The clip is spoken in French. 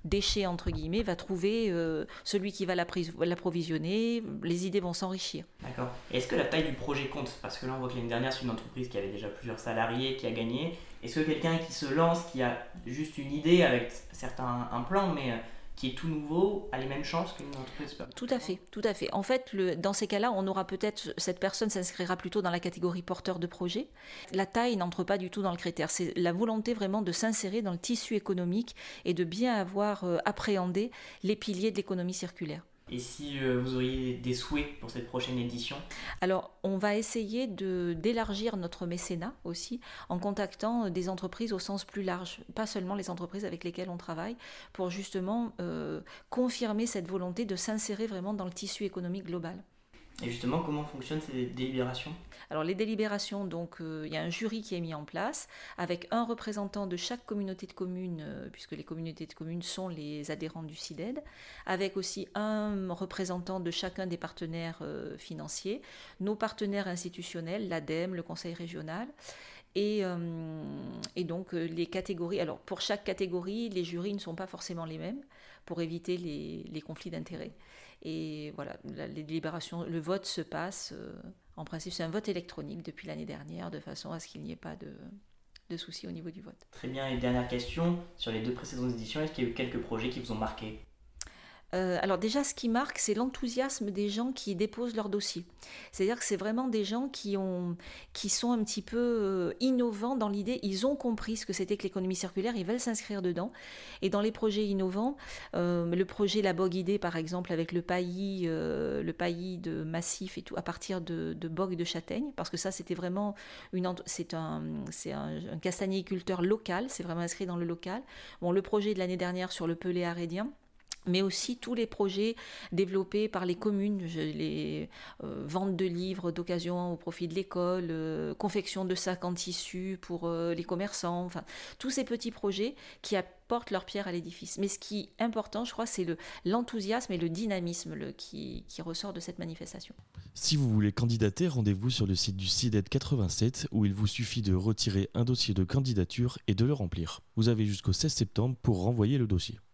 déchet entre guillemets va trouver celui qui va l'approvisionner, les idées vont s'enrichir. D'accord. Et est-ce que la taille du projet compte? Parce que là on voit que l'année dernière c'est une entreprise qui avait déjà plusieurs salariés, qui a gagné. Est-ce que quelqu'un qui se lance, qui a juste une idée avec certes un plan, mais qui est tout nouveau, a les mêmes chances qu'une entreprise? Tout à fait. En fait, dans ces cas-là, on aura peut-être, cette personne s'inscrira plutôt dans la catégorie porteur de projet. La taille n'entre pas du tout dans le critère. C'est la volonté vraiment de s'insérer dans le tissu économique et de bien avoir appréhendé les piliers de l'économie circulaire. Et si vous auriez des souhaits pour cette prochaine édition? Alors, on va essayer d'élargir notre mécénat aussi en contactant des entreprises au sens plus large, pas seulement les entreprises avec lesquelles on travaille, pour justement confirmer cette volonté de s'insérer vraiment dans le tissu économique global. Et justement, comment fonctionnent ces délibérations? Alors les délibérations, donc il y a un jury qui est mis en place avec un représentant de chaque communauté de communes, puisque les communautés de communes sont les adhérents du CIDED, avec aussi un représentant de chacun des partenaires financiers, nos partenaires institutionnels, l'ADEME, le Conseil régional. Et donc les catégories, alors pour chaque catégorie, les jurys ne sont pas forcément les mêmes pour éviter les conflits d'intérêts. Et voilà, les délibérations, le vote se passe, en principe c'est un vote électronique depuis l'année dernière, de façon à ce qu'il n'y ait pas de soucis au niveau du vote. Très bien, et dernière question, sur les 2 précédentes éditions, est-ce qu'il y a eu quelques projets qui vous ont marqué? Alors déjà, ce qui marque, c'est l'enthousiasme des gens qui déposent leur dossier. C'est-à-dire que c'est vraiment des gens qui sont un petit peu innovants dans l'idée. Ils ont compris ce que c'était que l'économie circulaire, ils veulent s'inscrire dedans. Et dans les projets innovants, le projet La Bogue Idée, par exemple, avec le paillis de massif et tout, à partir de bogues de châtaigne, parce que ça, c'était vraiment c'est un castagniculteur local, c'est vraiment inscrit dans le local. Bon, le projet de l'année dernière sur le Pelé arédien, mais aussi tous les projets développés par les communes, les ventes de livres d'occasion au profit de l'école, confection de sacs en tissu pour les commerçants, enfin tous ces petits projets qui apportent leur pierre à l'édifice. Mais ce qui est important, je crois, c'est l'enthousiasme et le dynamisme qui ressort de cette manifestation. Si vous voulez candidater, rendez-vous sur le site du CIDED 87 où il vous suffit de retirer un dossier de candidature et de le remplir. Vous avez jusqu'au 16 septembre pour renvoyer le dossier.